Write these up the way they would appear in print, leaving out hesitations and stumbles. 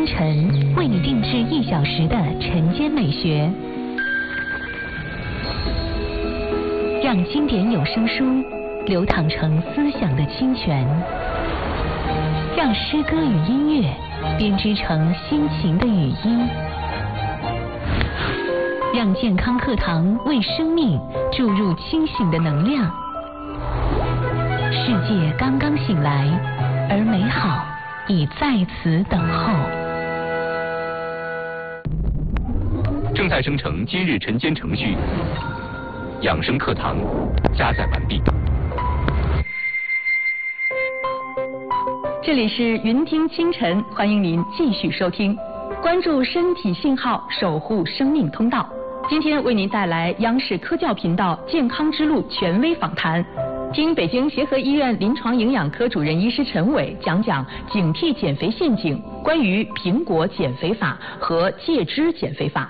晨为你定制1小时的晨间美学，让经典有声书流淌成思想的清泉，让诗歌与音乐编织成心情的语音，让健康课堂为生命注入清醒的能量。世界刚刚醒来，而美好已在此等候。 正在生成今日晨间程序，养生课堂加载完毕。 这里是云听清晨，欢迎您继续收听，关注身体信号，守护生命通道。今天为您带来央视科教频道健康之路权威访谈，听北京协和医院临床营养科主任医师陈伟讲警惕减肥陷阱，关于苹果减肥法和戒脂减肥法。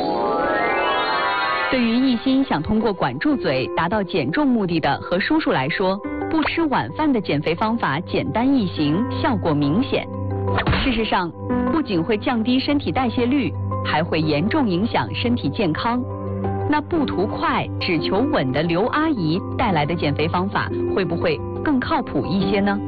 对于一心想通过管住嘴达到减重目的的何叔叔来说，不吃晚饭的减肥方法简单易行，效果明显。事实上，不仅会降低身体代谢率，还会严重影响身体健康。那不图快只求稳的刘阿姨带来的减肥方法，会不会更靠谱一些呢？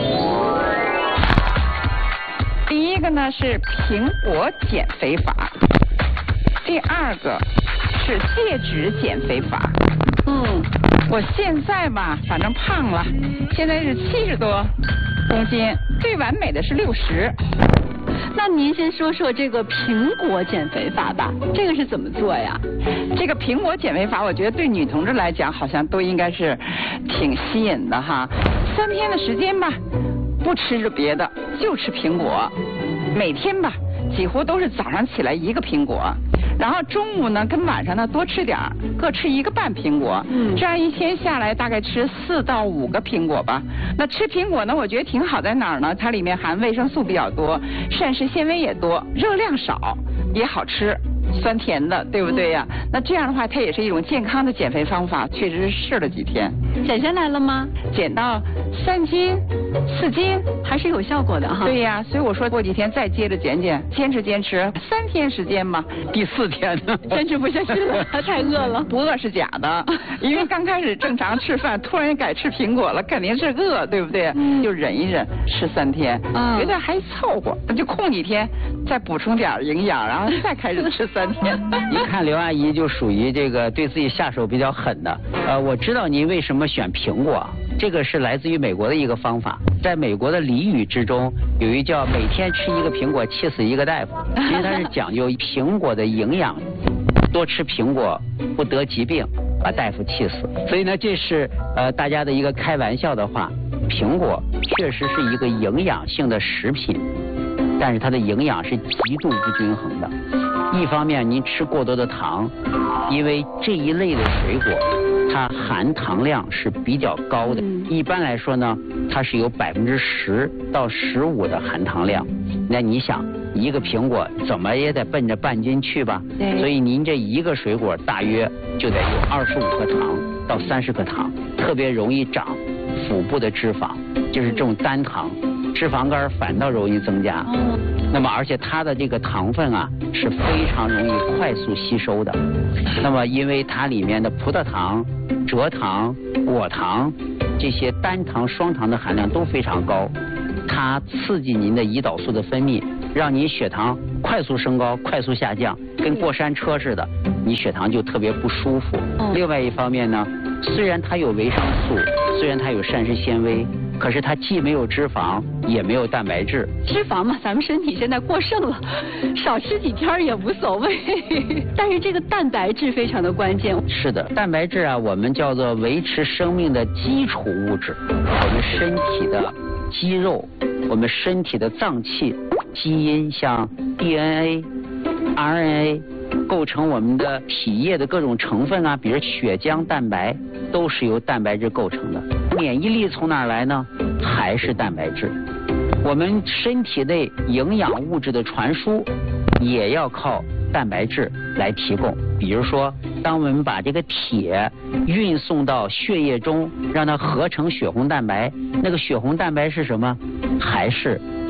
第一个呢是苹果减肥法，第二个是戒脂减肥法。我现在吧，反正胖了，现在是70多公斤，最完美的是60。 那您先说说这个苹果减肥法吧，这个是怎么做呀？ 这个苹果减肥法，我觉得对女同志来讲，好像都应该是挺吸引的哈。3天的时间吧，不吃着别的，就吃苹果，每天吧，几乎都是早上起来1个苹果。然后中午呢跟晚上呢多吃点儿，各吃1个半苹果。这样一天下来大概吃4到5个苹果吧。那吃苹果呢，我觉得挺好在哪儿呢？它里面含维生素比较多，膳食纤维也多，热量少，也好吃，酸甜的，对不对呀？那这样的话，它也是一种健康的减肥方法。确实是试了几天， 减下来了吗？ 减到3斤、4斤， 还是有效果的哈。 对呀，所以我说过几天再接着减，坚持3天时间嘛。第4天呢， 坚持不下去了，太饿了。 不饿是假的，因为刚开始正常吃饭，突然改吃苹果了，肯定是饿，对不对？就忍一忍，吃3天，觉得还凑合，那就空几天，再补充点营养，然后再开始吃3天。 一看刘阿姨就属于这个对自己下手比较狠的。我知道您为什么选苹果，这个是来自于美国的一个方法。在美国的俚语之中，有一叫每天吃1个苹果，气死1个大夫。其实它是讲究苹果的营养，多吃苹果不得疾病，把大夫气死。所以呢，这是大家的一个开玩笑的话。苹果确实是一个营养性的食品，但是它的营养是极度不均衡的。一方面您吃过多的糖，因为这一类的水果它含糖量是比较高的，一般来说呢，它是有10%到15%的含糖量。那你想1个苹果怎么也得奔着半斤去吧？所以您这1个水果大约就得有25克糖到30克糖，特别容易长腹部的脂肪，就是这种单糖，脂肪肝反倒容易增加。那么而且它的这个糖分啊是非常容易快速吸收的。那么因为它里面的葡萄糖、蔗糖、果糖这些单糖、双糖的含量都非常高，它刺激您的胰岛素的分泌，让您血糖快速升高、快速下降，跟过山车似的，你血糖就特别不舒服。另外一方面呢，虽然它有维生素，虽然它有膳食纤维，可是它既没有脂肪，也没有蛋白质。 脂肪嘛，咱们身体现在过剩了，少吃几天也无所谓。但是这个蛋白质非常的关键。 是的，蛋白质啊，我们叫做维持生命的基础物质。我们身体的肌肉，我们身体的脏器、基因，像 DNA、RNA。构成我们的体液的各种成分啊，比如血浆蛋白，都是由蛋白质构成的。免疫力从哪儿来呢？还是蛋白质。我们身体内营养物质的传输也要靠蛋白质来提供。比如说，当我们把这个铁运送到血液中，让它合成血红蛋白，那个血红蛋白是什么？还是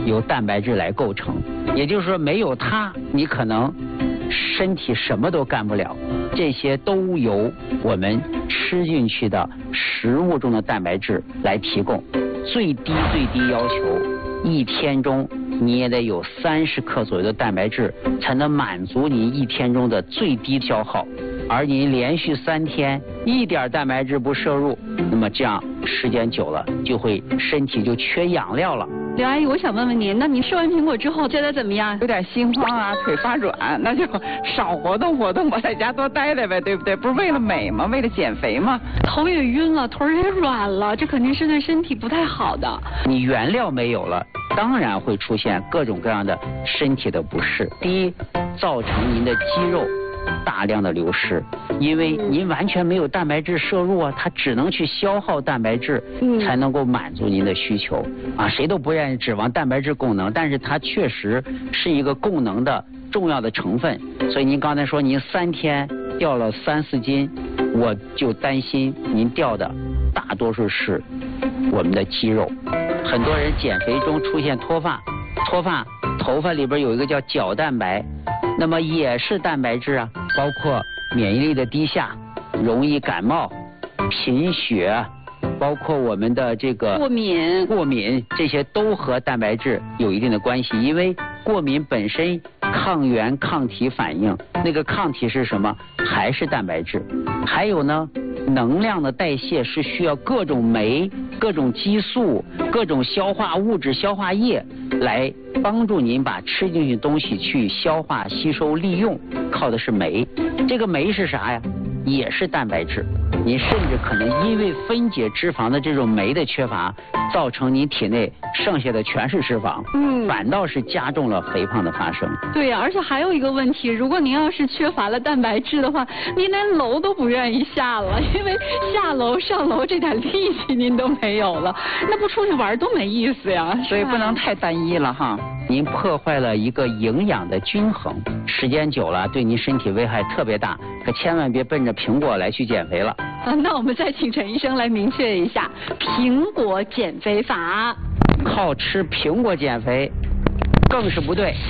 由蛋白质来构成。也就是说，没有它，你可能身体什么都干不了。这些都由我们吃进去的食物中的蛋白质来提供。最低要求，1天中你也得有30克左右的蛋白质，才能满足你1天中的最低消耗。而你连续3天一点蛋白质不摄入，那么这样时间久了，身体就缺养料了。 刘阿姨，我想问问您，那您吃完苹果之后觉得怎么样？ 有点心慌啊，腿发软，那就少活动活动吧，在家多待待呗，对不对？不是为了美吗？为了减肥吗？ 头也晕了，腿也软了，这肯定是对身体不太好的。 你原料没有了，当然会出现各种各样的身体的不适。第一，造成您的肌肉大量的流失，因为您完全没有蛋白质摄入啊，它只能去消耗蛋白质，才能够满足您的需求啊。谁都不愿意指望蛋白质供能，但是它确实是一个供能的重要的成分。所以您刚才说您3天掉了3、4斤，我就担心您掉的大多数是我们的肌肉。很多人减肥中出现脱发，头发里边有一个叫角蛋白，那么也是蛋白质啊，包括免疫力的低下，容易感冒、贫血，包括我们的这个过敏，这些都和蛋白质有一定的关系。因为过敏本身抗原抗体反应，那个抗体是什么？还是蛋白质。还有呢，能量的代谢是需要各种酶、各种激素、各种消化物质、消化液来帮助您把吃进去的东西去消化、吸收、利用，靠的是酶。这个酶是啥呀？也是蛋白质。你甚至可能因为分解脂肪的这种酶的缺乏，造成你体内剩下的全是脂肪，反倒是加重了肥胖的发生。 对呀，而且还有一个问题，如果您要是缺乏了蛋白质的话，您连楼都不愿意下了，因为下楼上楼这点力气您都没有了，那不出去玩多没意思呀。 所以不能太单一了哈。 您破坏了一个营养的均衡，时间久了对您身体危害特别大，可千万别奔着苹果来去减肥了。 那我们再请陈医生来明确一下苹果减肥法。 靠吃苹果减肥更是不对。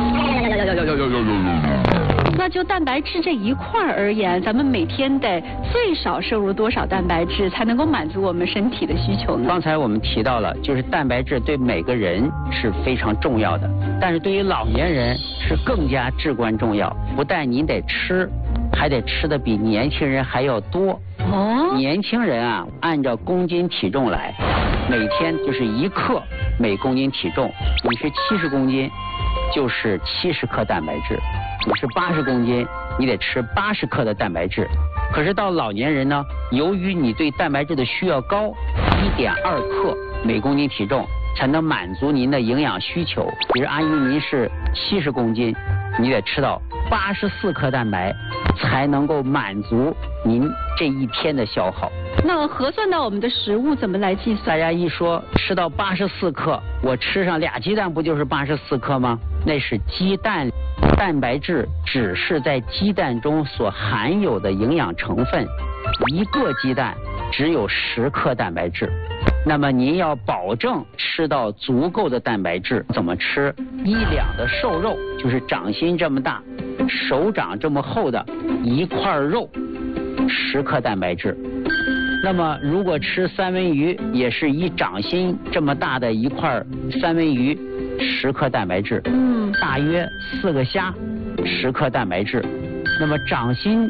那就蛋白质这一块而言，咱们每天得最少摄入多少蛋白质才能够满足我们身体的需求呢？ 刚才我们提到了，就是蛋白质对每个人是非常重要的，但是对于老年人是更加至关重要。不但您得吃，还得吃的比年轻人还要多。年轻人啊，按照公斤体重来，每天就是1克每公斤体重。你是70公斤，就是70克蛋白质；你是80公斤，你得吃80克的蛋白质。可是到老年人呢，由于你对蛋白质的需要高，1.2克每公斤体重才能满足您的营养需求。比如阿姨您是70公斤，你得吃到84克蛋白，才能够满足您这一天的消耗。 那核算到我们的食物怎么来计算？ 大家一说吃到84克，我吃上2鸡蛋不就是84克吗？那是鸡蛋蛋白质只是在鸡蛋中所含有的营养成分，1个鸡蛋只有10克蛋白质。那么您要保证吃到足够的蛋白质，怎么吃？1两的瘦肉，就是掌心这么大、手掌这么厚的一块肉，10克蛋白质。那么如果吃三文鱼，也是1掌心这么大的一块三文鱼，10克蛋白质。大约4个虾，10克蛋白质。那么掌心